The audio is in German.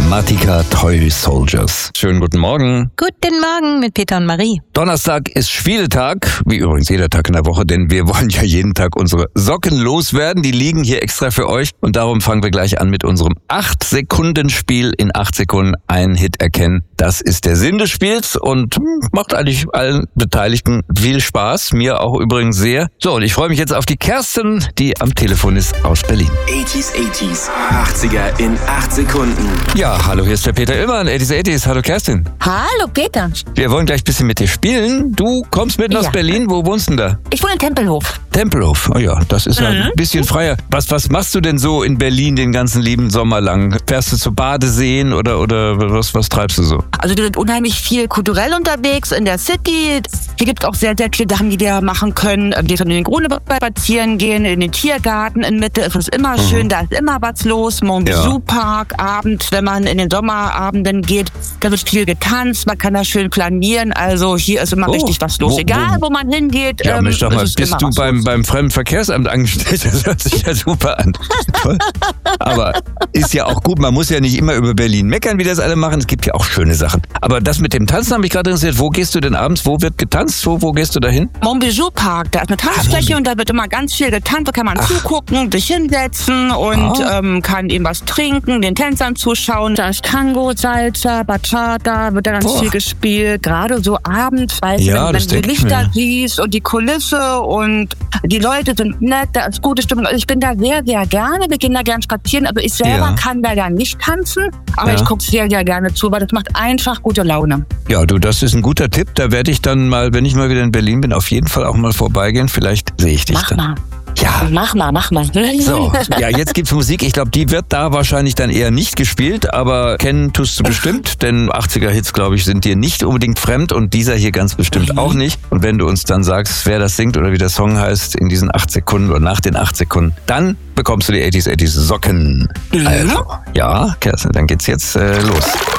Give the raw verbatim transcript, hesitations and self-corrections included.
Mathematica Toy Soldiers. Schönen guten Morgen. Guten Morgen mit Peter und Marie. Donnerstag ist Spieltag, wie übrigens jeder Tag in der Woche, denn wir wollen ja jeden Tag unsere Socken loswerden. Die liegen hier extra für euch und darum fangen wir gleich an mit unserem acht Sekunden Spiel. In acht Sekunden einen Hit erkennen. Das ist der Sinn des Spiels und macht eigentlich allen Beteiligten viel Spaß. Mir auch übrigens sehr. So, und ich freue mich jetzt auf die Kerstin, die am Telefon ist aus Berlin. achtziger, achtziger, achtziger in acht Sekunden. Ja, hallo, hier ist der Peter Illmann, achtziger, achtziger. Hallo Kerstin. Hallo Peter. Wir wollen gleich ein bisschen mit dir spielen. Du kommst mitten Ja. aus Berlin. Wo wohnst du denn da? Ich wohne in Tempelhof. Tempelhof. Oh ja, das ist ja ein bisschen freier. Was, was machst du denn so in Berlin den ganzen lieben Sommer lang? Fährst du zu Badeseen oder, oder was, was treibst du so? Also wir sind unheimlich viel kulturell unterwegs in der City. Hier gibt es auch sehr, sehr viele Sachen, die wir machen können. Wir können in den Grunewald spazieren gehen, in den Tiergarten in Mitte. Es ist immer schön, da ist immer was los. Montbezou-Park, Abend, wenn man in den Sommerabenden geht, da wird viel getanzt, man kann da schön planieren. Also hier ist immer Oh, richtig was los. wo- Egal, wo- wo man hingeht. Ja, ähm, Mensch, sag es mal, ist bist immer du was beim, los. beim Fremdenverkehrsamt angestellt? Das hört sich ja super an. Toll. Aber ist ja auch gut, man muss ja nicht immer über Berlin meckern, wie das alle machen. Es gibt ja auch schöne Sachen. Aber das mit dem Tanzen hat mich gerade interessiert. Wo gehst du denn abends? Wo wird getanzt? Wo, wo gehst du da hin? Montbezou-Park, da ist eine Tanzfläche und da wird immer ganz viel getanzt. Da kann man zugucken, sich hinsetzen und Ah. ähm, kann eben was trinken, den Tänzern zuschauen. Da ist Tango, Salsa, Bachata, wird da ganz Boah. viel gespielt. Gerade so abends, weil Ja, wenn, das wenn du denk ich Lichter mir. siehst und die Kulisse und die Leute sind nett, da ist gute Stimmung. Also ich bin da sehr, sehr gerne. Wir gehen da gerne spazieren. Also ich selber Ja. kann da ja nicht tanzen, aber Ja. ich gucke sehr, sehr gerne zu, weil das macht einfach gute Laune. Ja, du, das ist ein guter Tipp. Da werde ich dann mal, wenn ich mal wieder in Berlin bin, auf jeden Fall auch mal vorbeigehen. Vielleicht sehe ich dich Mach dann. mal. Ja. Mach mal, mach mal. So, ja, jetzt gibt's Musik. Ich glaube, die wird da wahrscheinlich dann eher nicht gespielt, aber kennen tust du bestimmt, denn achtziger-Hits, glaube ich, sind dir nicht unbedingt fremd und dieser hier ganz bestimmt auch nicht. Und wenn du uns dann sagst, wer das singt oder wie der Song heißt in diesen acht Sekunden oder nach den acht Sekunden, dann bekommst du die achtziger, achtziger Socken. Also, ja, Kerstin, dann geht's jetzt äh, los.